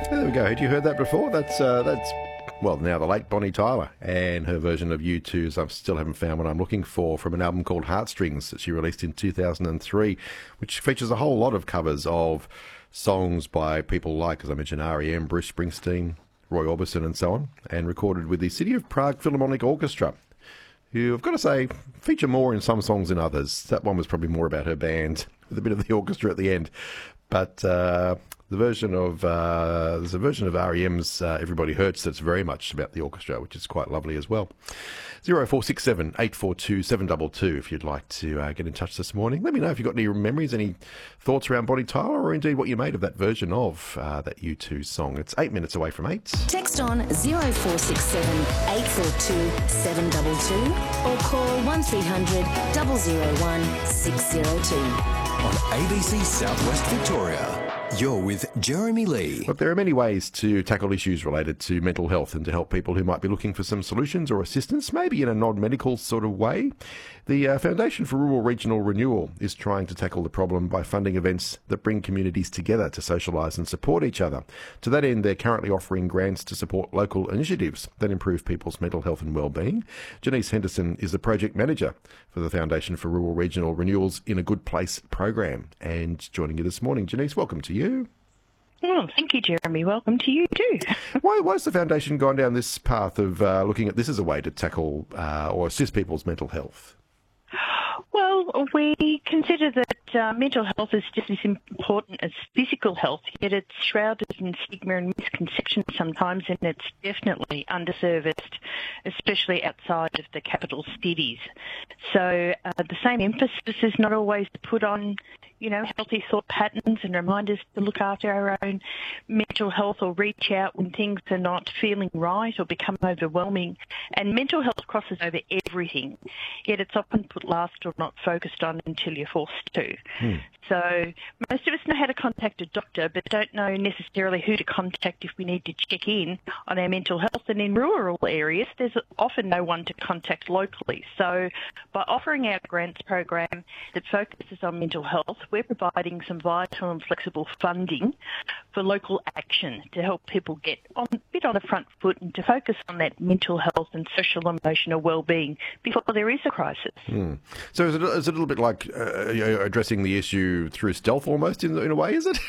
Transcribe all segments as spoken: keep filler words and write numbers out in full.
There we go. Had you heard that before? That's, uh, that's well, now the late Bonnie Tyler and her version of U two's I still haven't found what I'm looking for from an album called Heartstrings that she released in two thousand three, which features a whole lot of covers of songs by people like, as I mentioned, R E M, Bruce Springsteen, Roy Orbison and so on, and recorded with the City of Prague Philharmonic Orchestra, who I've got to say feature more in some songs than others. That one was probably more about her band with a bit of the orchestra at the end. But uh, the version of uh, there's a version of R E M's uh, Everybody Hurts that's very much about the orchestra, which is quite lovely as well. zero four six seven, eight four two, seven two two if you'd like to uh, get in touch this morning. Let me know if you've got any memories, any thoughts around Bonnie Tyler, or indeed what you made of that version of uh, that U two song. It's eight minutes away from eight. Text on zero four six seven, eight four two, seven two two or call one three hundred, zero zero one, six zero two. On A B C Southwest Victoria. You're with Jeremy Lee. Look, there are many ways to tackle issues related to mental health and to help people who might be looking for some solutions or assistance, maybe in a non-medical sort of way. The uh, Foundation for Rural Regional Renewal is trying to tackle the problem by funding events that bring communities together to socialise and support each other. To that end, they're currently offering grants to support local initiatives that improve people's mental health and well-being. Janice Henderson is the project manager for the Foundation for Rural Regional Renewal's In a Good Place program. And joining you this morning, Janice, welcome to you. Oh, thank you, Jeremy. Welcome to you too. Why, why has the Foundation gone down this path of uh, looking at this as a way to tackle uh, or assist people's mental health? Well, we consider that uh, mental health is just as important as physical health, yet it's shrouded in stigma and misconception sometimes, and it's definitely underserviced, especially outside of the capital cities. So uh, the same emphasis is not always put on, you know, healthy thought patterns and reminders to look after our own mental health or reach out when things are not feeling right or become overwhelming. And mental health crosses over everything, yet it's often put last or not focused on until you're forced to. Hmm. So most of us know how to contact a doctor, but don't know necessarily who to contact if we need to check in on our mental health. And in rural areas, there's often no one to contact locally. So by offering our grants program that focuses on mental health, we're providing some vital and flexible funding for local action to help people get on, a bit on the front foot and to focus on that mental health and social and emotional well-being before there is a crisis. Hmm. So is it, is it a little bit like uh, addressing the issue through stealth almost in, in a way, is it?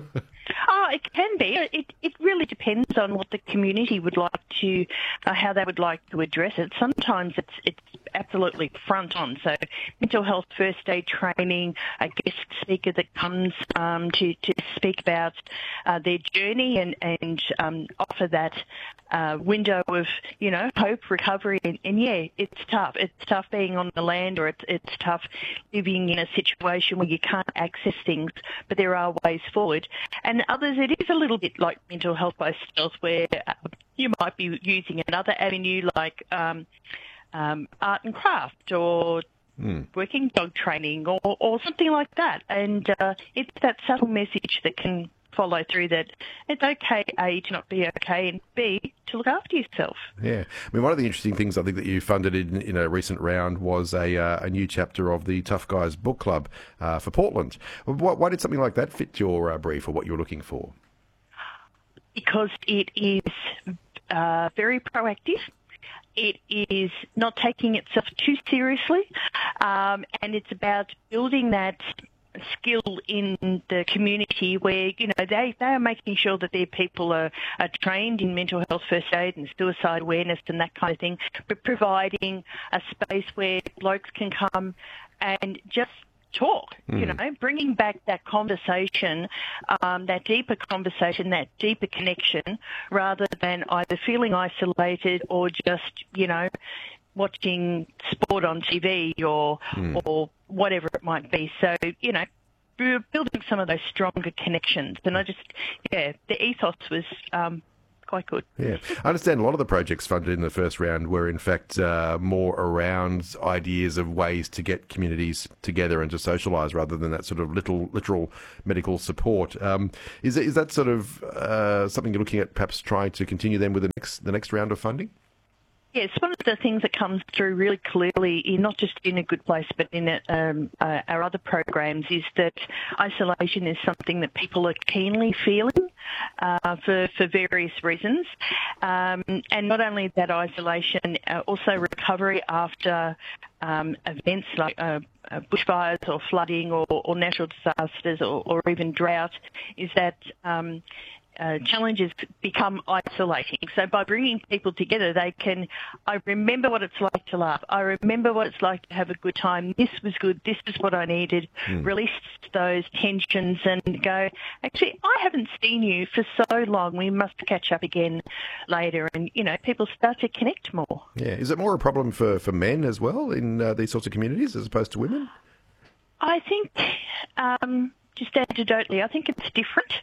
Oh, it can be. It it really depends on what the community would like to, uh, how they would like to address it. Sometimes it's it's absolutely front on. So mental health first aid training, a guest speaker that comes um, to, to speak about uh, their journey and, and um, offer that uh, window of, you know, hope, recovery. And, and yeah, it's tough. It's tough being on the land, or it's, it's tough living in a situation where you can't access things, but there are ways forward. And others, it is a little bit like mental health by stealth, where uh, you might be using another avenue like um, um, art and craft, or mm. working dog training, or, or something like that. And uh, it's that subtle message that can follow through that it's okay, A, to not be okay, and B, to look after yourself. Yeah. I mean, one of the interesting things I think that you funded in, in a recent round was a uh, a new chapter of the Tough Guys Book Club uh, for Portland. Why, why did something like that fit your uh, brief or what you were looking for? Because it is uh, very proactive. It is not taking itself too seriously, um, and it's about building that skill in the community where, you know, they, they are making sure that their people are, are trained in mental health first aid and suicide awareness and that kind of thing, but providing a space where blokes can come and just talk, mm. you know, bringing back that conversation, um, that deeper conversation, that deeper connection, rather than either feeling isolated or just, you know, watching sport on T V or mm. or whatever it might be. So, you know, we're building some of those stronger connections. And I just, yeah, the ethos was um, quite good. Yeah. I understand a lot of the projects funded in the first round were, in fact, uh, more around ideas of ways to get communities together and to socialise rather than that sort of little, literal medical support. Um, is, is that sort of uh, something you're looking at perhaps trying to continue then with the next, the next round of funding? Yes, one of the things that comes through really clearly, in not just in A Good Place, but in um, uh, our other programs, is that isolation is something that people are keenly feeling. uh, for, for various reasons. Um, and not only that isolation, uh, also recovery after um, events like uh, uh, bushfires or flooding or, or natural disasters or, or even drought, is that um, Uh, challenges become isolating. So by bringing people together, they can, I remember what it's like to laugh. I remember what it's like to have a good time. This was good. This is what I needed. Mm. Release those tensions and go, actually, I haven't seen you for so long. We must catch up again later. And, you know, people start to connect more. Yeah. Is it more a problem for, for men as well in uh, these sorts of communities as opposed to women? I think... Um, Just anecdotally, I think it's different.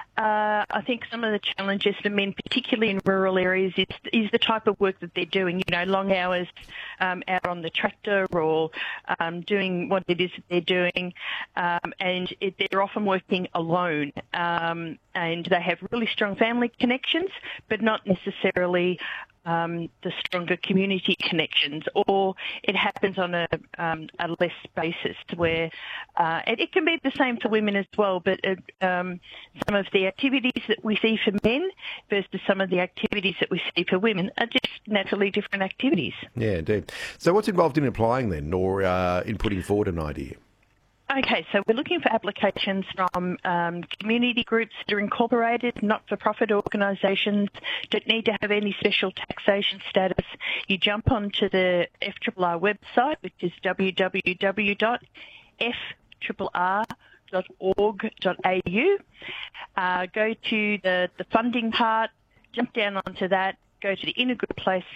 Uh, I think some of the challenges for men, particularly in rural areas, is, is the type of work that they're doing. You know, long hours um, out on the tractor or um, doing what it is that they're doing, um, and it, they're often working alone. Um, and they have really strong family connections, but not necessarily Um, the stronger community connections, or it happens on a, um, a less basis to where uh, it, it can be the same for women as well, but it, um, some of the activities that we see for men versus some of the activities that we see for women are just naturally different activities. Yeah, indeed. So what's involved in applying then, or uh, in putting forward an idea? Okay, so we're looking for applications from um, community groups that are incorporated, not-for-profit organisations, don't need to have any special taxation status. You jump onto the F R R R website, which is w w w dot f r r r dot org dot a u. Uh, go to the, the funding part, jump down onto that, go to the In a Good Place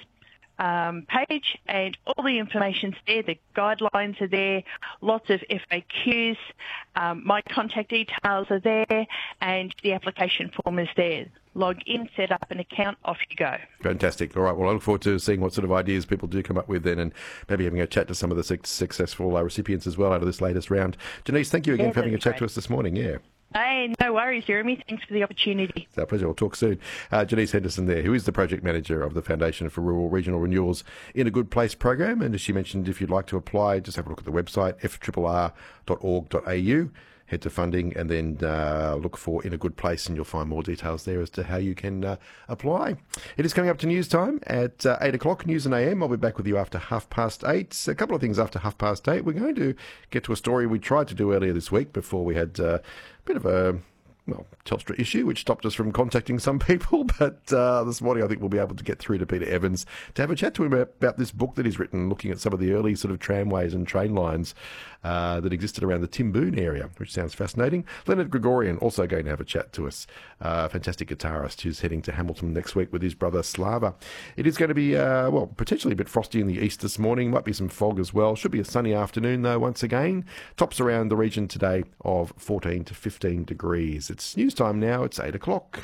Um, page, and all the information's there. The guidelines are there, lots of F A Qs, um, my contact details are there, and the application form is there. Log in, set up an account, off you go. Fantastic. All right, well, I look forward to seeing what sort of ideas people do come up with then, and maybe having a chat to some of the su- successful uh, recipients as well out of this latest round. Janice, thank you again yeah, for having a chat great. to us this morning. Yeah. Hey, no worries, Jeremy. Thanks for the opportunity. It's our pleasure. We'll talk soon. Uh, Janice Henderson there, who is the project manager of the Foundation for Rural Regional Renewal's In a Good Place program. And as she mentioned, if you'd like to apply, just have a look at the website, f r r r dot org dot a u. Head to funding and then uh, look for In a Good Place, and you'll find more details there as to how you can uh, apply. It is coming up to news time at uh, eight o'clock, News and A M. I'll be back with you after half past eight. A couple of things after half past eight. We're going to get to a story we tried to do earlier this week before we had uh, a bit of a well, Telstra issue, which stopped us from contacting some people. But uh, this morning, I think we'll be able to get through to Peter Evans to have a chat to him about this book that he's written, looking at some of the early sort of tramways and train lines uh, that existed around the Timboon area, which sounds fascinating. Leonard Gregorian also going to have a chat to us, uh, fantastic guitarist who's heading to Hamilton next week with his brother Slava. It is going to be, uh, well, potentially a bit frosty in the east this morning. Might be some fog as well. Should be a sunny afternoon, though, once again. Tops around the region today of fourteen to fifteen degrees. It's news time now. It's eight o'clock.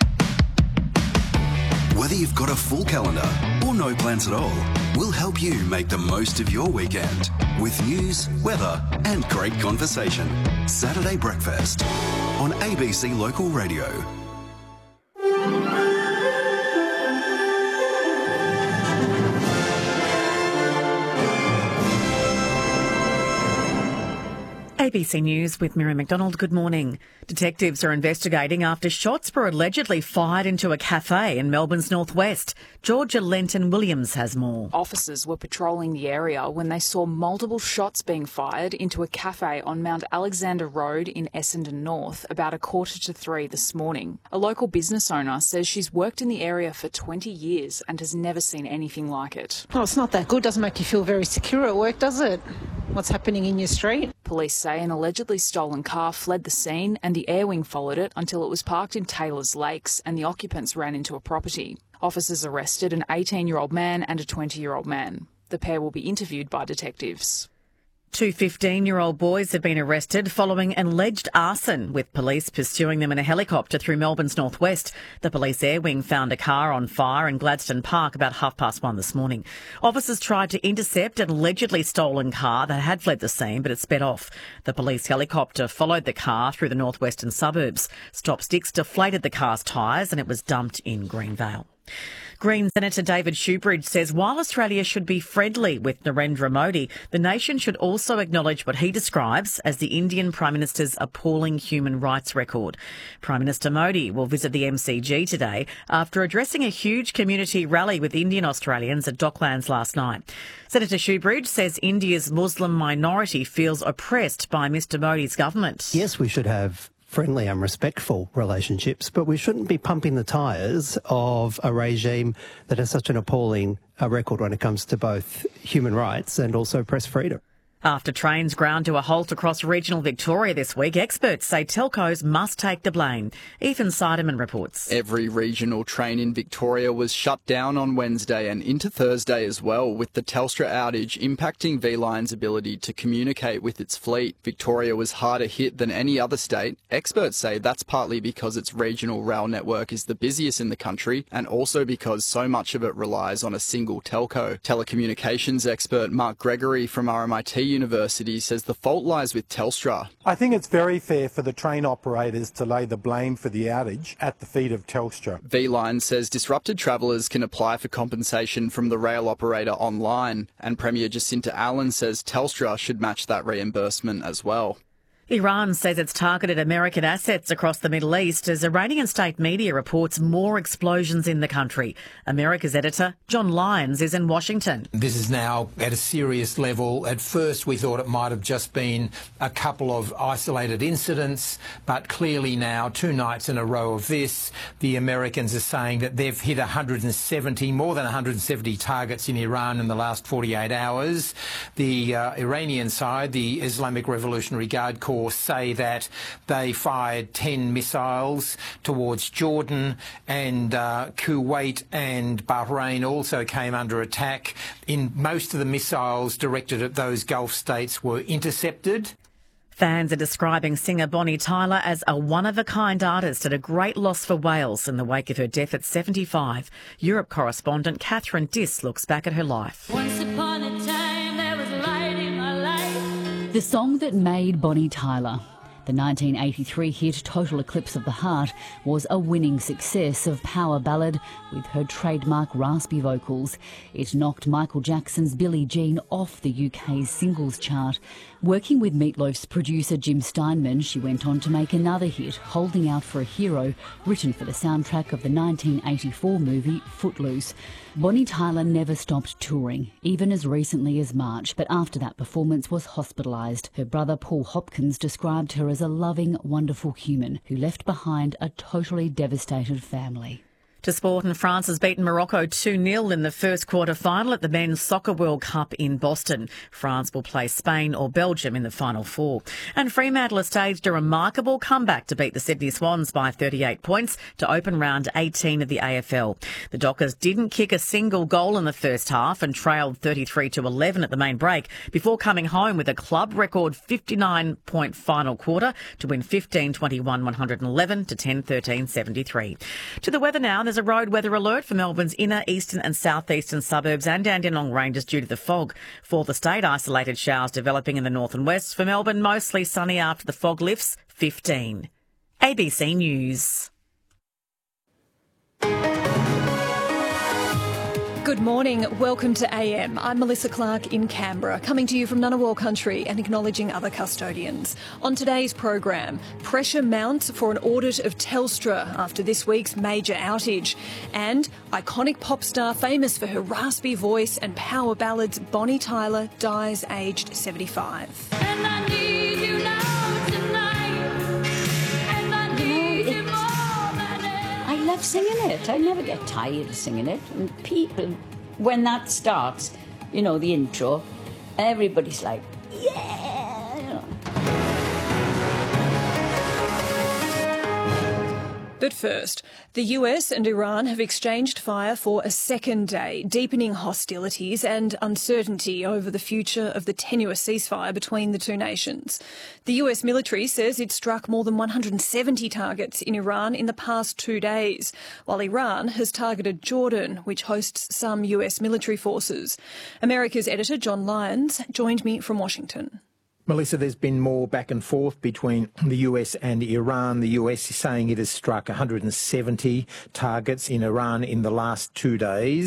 Whether you've got a full calendar or no plans at all, we'll help you make the most of your weekend with news, weather and great conversation. Saturday Breakfast on A B C Local Radio. A B C News with Miriam McDonald. Good morning. Detectives are investigating after shots were allegedly fired into a cafe in Melbourne's northwest. Georgia Lenton-Williams has more. Officers were patrolling the area when they saw multiple shots being fired into a cafe on Mount Alexander Road in Essendon North about a quarter to three this morning. A local business owner says she's worked in the area for twenty years and has never seen anything like it. Oh, it's not that good. Doesn't make you feel very secure at work, does it? What's happening in your street? Police say an allegedly stolen car fled the scene and the air wing followed it until it was parked in Taylor's Lakes and the occupants ran into a property. Officers arrested an eighteen-year-old man and a twenty-year-old man. The pair will be interviewed by detectives. Two fifteen-year-old boys have been arrested following an alleged arson, with police pursuing them in a helicopter through Melbourne's northwest. The police air wing found a car on fire in Gladstone Park about half past one this morning. Officers tried to intercept an allegedly stolen car that had fled the scene, but it sped off. The police helicopter followed the car through the northwestern suburbs. Stop sticks deflated the car's tyres and it was dumped in Greenvale. Green Senator David Shoebridge says while Australia should be friendly with Narendra Modi, the nation should also acknowledge what he describes as the Indian Prime Minister's appalling human rights record. Prime Minister Modi will visit the M C G today after addressing a huge community rally with Indian Australians at Docklands last night. Senator Shoebridge says India's Muslim minority feels oppressed by Mister Modi's government. Yes, we should have friendly and respectful relationships, but we shouldn't be pumping the tyres of a regime that has such an appalling uh, record when it comes to both human rights and also press freedom. After trains ground to a halt across regional Victoria this week, experts say telcos must take the blame. Ethan Seidemann reports. Every regional train in Victoria was shut down on Wednesday and into Thursday as well, with the Telstra outage impacting V-Line's ability to communicate with its fleet. Victoria was harder hit than any other state. Experts say that's partly because its regional rail network is the busiest in the country and also because so much of it relies on a single telco. Telecommunications expert Mark Gregory from R M I T University says the fault lies with Telstra. I think it's very fair for the train operators to lay the blame for the outage at the feet of Telstra. V-Line says disrupted travellers can apply for compensation from the rail operator online, and Premier Jacinta Allen says Telstra should match that reimbursement as well. Iran says it's targeted American assets across the Middle East as Iranian state media reports more explosions in the country. America's editor, John Lyons, is in Washington. This is now at a serious level. At first we thought it might have just been a couple of isolated incidents, but clearly now, two nights in a row of this, the Americans are saying that they've hit one hundred seventy, more than one hundred seventy targets in Iran in the last forty-eight hours. The uh, Iranian side, the Islamic Revolutionary Guard Corps, say that they fired ten missiles towards Jordan, and uh, Kuwait and Bahrain also came under attack. In most of the missiles directed at those Gulf states were intercepted. Fans are describing singer Bonnie Tyler as a one-of-a-kind artist and a great loss for Wales in the wake of her death at seventy-five. Europe correspondent Catherine Diss looks back at her life. Once upon a time there was light in my life. The song that made Bonnie Tyler. The nineteen eighty-three hit Total Eclipse of the Heart was a winning success of power ballad with her trademark raspy vocals. It knocked Michael Jackson's Billie Jean off the U K's singles chart. Working with Meat Loaf's producer Jim Steinman, she went on to make another hit, Holding Out for a Hero, written for the soundtrack of the nineteen eighty-four movie Footloose. Bonnie Tyler never stopped touring, even as recently as March, but after that performance was hospitalised. Her brother Paul Hopkins described her as a loving, wonderful human who left behind a totally devastated family. To sport, and France has beaten Morocco two nil in the first quarter-final at the Men's Soccer World Cup in Boston. France will play Spain or Belgium in the Final Four. And Fremantle has staged a remarkable comeback to beat the Sydney Swans by thirty-eight points to open round eighteen of the A F L. The Dockers didn't kick a single goal in the first half and trailed thirty-three to eleven at the main break before coming home with a club record fifty-nine point final quarter to win fifteen twenty-one one hundred eleven to ten thirteen seventy-three. To the weather now. There's a road weather alert for Melbourne's inner, eastern and southeastern suburbs and Dandenong ranges due to the fog. For the state, isolated showers developing in the north and west. For Melbourne, mostly sunny after the fog lifts, fifteen. A B C News. Good morning. Welcome to A M. I'm Melissa Clark in Canberra, coming to you from Ngunnawal country and acknowledging other custodians. On today's program, pressure mounts for an audit of Telstra after this week's major outage. And iconic pop star famous for her raspy voice and power ballads, Bonnie Tyler, dies aged seventy-five. And I need you now tonight. And I need you more than ever. I love singing it. I never get tired of singing it. And people, when that starts, you know, the intro, everybody's like, yeah! You know. But first, the U S and Iran have exchanged fire for a second day, deepening hostilities and uncertainty over the future of the tenuous ceasefire between the two nations. The U S military says it struck more than one hundred seventy targets in Iran in the past two days, while Iran has targeted Jordan, which hosts some U S military forces. America's editor John Lyons joined me from Washington. Melissa, there's been more back and forth between the U S and Iran. The U S is saying it has struck one hundred seventy targets in Iran in the last two days.